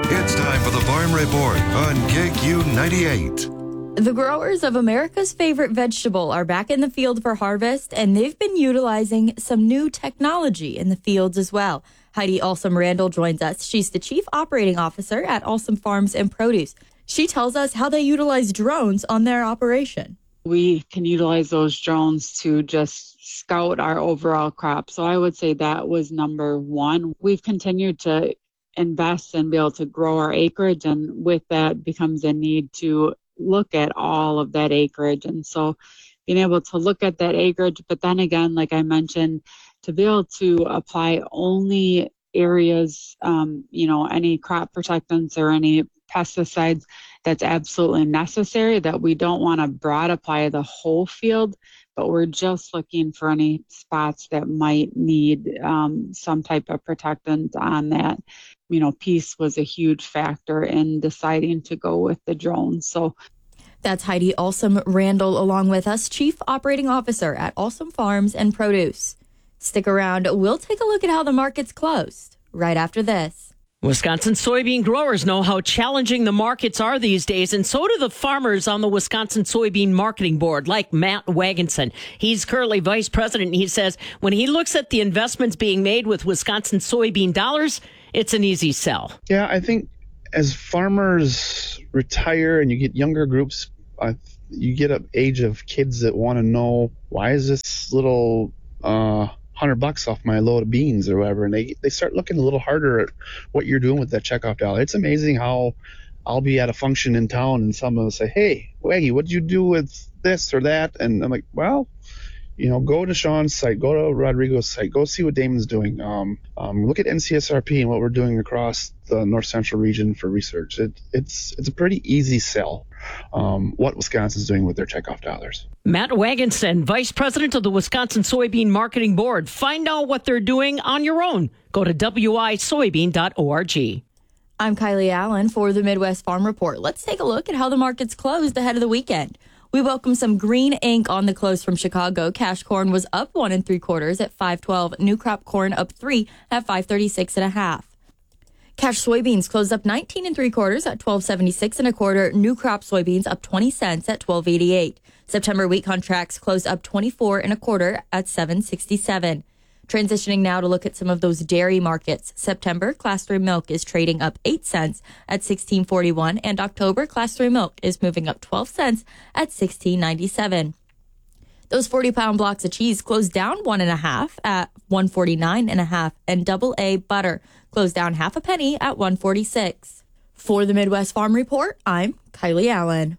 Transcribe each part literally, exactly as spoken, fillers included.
It's time for the Farm Report on K Q ninety-eight. The growers of America's favorite vegetable are back in the field for harvest, and they've been utilizing some new technology in the fields as well. Heidi Alsum Randall joins us. She's the Chief Operating Officer at Alsum Farms and Produce. She tells us how they utilize drones on their operation. We can utilize those drones to just scout our overall crop. So I would say that was number one. We've continued to invest and be able to grow our acreage, and with that becomes a need to look at all of that acreage. And so being able to look at that acreage, but then again, like I mentioned, to be able to apply only areas, um, you know, any crop protectants or any pesticides that's absolutely necessary, that we don't want to broad apply the whole field, but we're just looking for any spots that might need um, some type of protectant on that. You know, piece was a huge factor in deciding to go with the drones. So that's Heidi Alsum Randall along with us, Chief Operating Officer at Alsum Farms and Produce. Stick around. We'll take a look at how the market's closed right after this. Wisconsin soybean growers know how challenging the markets are these days, and so do the farmers on the Wisconsin Soybean Marketing Board, like Matt Wagenson. He's currently vice president, and he says when he looks at the investments being made with Wisconsin soybean dollars, it's an easy sell. Yeah, I think as farmers retire and you get younger groups, uh, you get an age of kids that want to know, why is this little uh hundred bucks off my load of beans or whatever, and they they start looking a little harder at what you're doing with that checkoff dollar. It's amazing how I'll be at a function in town and someone will say, "Hey, Waggy, what'd you do with this or that?" And I'm like, well, you know, go to Sean's site, go to Rodrigo's site, go see what Damon's doing. Um, um, look at N C S R P and what we're doing across the North Central region for research. It, it's it's a pretty easy sell, um, what Wisconsin's doing with their checkoff dollars. Matt Wagenson, Vice President of the Wisconsin Soybean Marketing Board. Find out what they're doing on your own. Go to w i soybean dot org. I'm Kylie Allen for the Midwest Farm Report. Let's take a look at how the markets closed ahead of the weekend. We welcome some green ink on the close from Chicago. Cash corn was up one and three quarters at five twelve. New crop corn up three at five thirty-six and a half. Cash soybeans closed up nineteen and three quarters at twelve seventy-six and a quarter. New crop soybeans up twenty cents at twelve eighty-eight. September wheat contracts closed up twenty-four and a quarter at seven sixty-seven. Transitioning now to look at some of those dairy markets. September Class three milk is trading up eight cents at sixteen forty-one, and October Class three milk is moving up twelve cents at sixteen ninety-seven. Those forty-pound blocks of cheese closed down one and a half at one forty-nine and a half, and double A butter closed down half a penny at one forty-six. For the Midwest Farm Report, I'm Kylie Allen.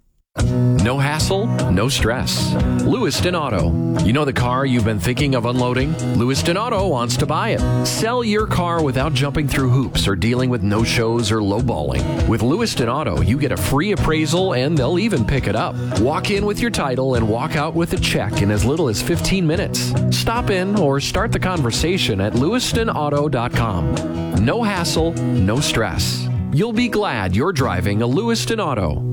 No hassle, no stress. Lewiston Auto. You know the car you've been thinking of unloading? Lewiston Auto wants to buy it. Sell your car without jumping through hoops or dealing with no-shows or lowballing. With Lewiston Auto, you get a free appraisal and they'll even pick it up. Walk in with your title and walk out with a check in as little as fifteen minutes. Stop in or start the conversation at lewiston auto dot com. No hassle, no stress. You'll be glad you're driving a Lewiston Auto.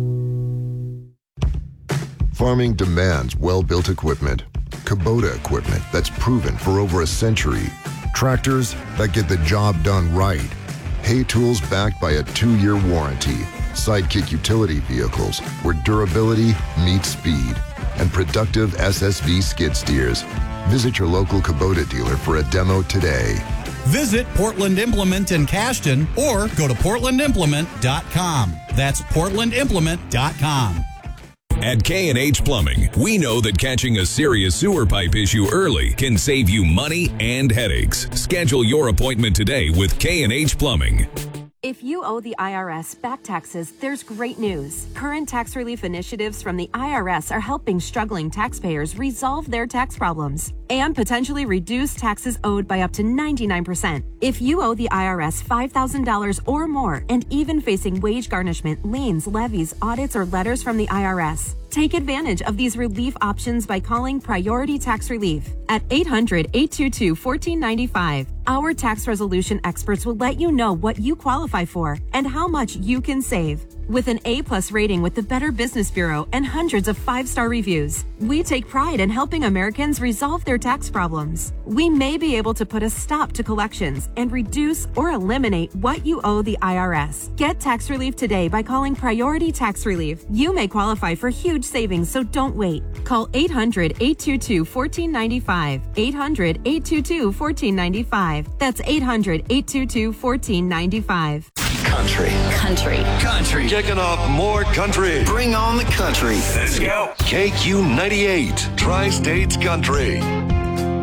Farming demands well-built equipment. Kubota equipment that's proven for over a century. Tractors that get the job done right. Hay tools backed by a two-year warranty. Sidekick utility vehicles where durability meets speed. And productive S S V skid steers. Visit your local Kubota dealer for a demo today. Visit Portland Implement in Cashton or go to portland implement dot com. That's portland implement dot com. At K and H Plumbing, we know that catching a serious sewer pipe issue early can save you money and headaches. Schedule your appointment today with K and H Plumbing. If you owe the I R S back taxes, there's great news. Current tax relief initiatives from the I R S are helping struggling taxpayers resolve their tax problems and potentially reduce taxes owed by up to ninety-nine percent. If you owe the I R S five thousand dollars or more and even facing wage garnishment, liens, levies, audits, or letters from the I R S, Take advantage of these relief options by calling Priority Tax Relief at eight hundred, eight two two, one four nine five. Our tax resolution experts will let you know what you qualify for and how much you can save. With an A-plus rating with the Better Business Bureau and hundreds of five-star reviews, we take pride in helping Americans resolve their tax problems. We may be able to put a stop to collections and reduce or eliminate what you owe the I R S. Get tax relief today by calling Priority Tax Relief. You may qualify for huge savings, so don't wait. Call eight hundred, eight two two, one four nine five. eight hundred, eight two two, one four nine five. That's eight hundred, eight two two, one four nine five. Country. Country. Country. Kicking off more country. Bring on the country. Let's go. K Q ninety-eight, Tri-States Country.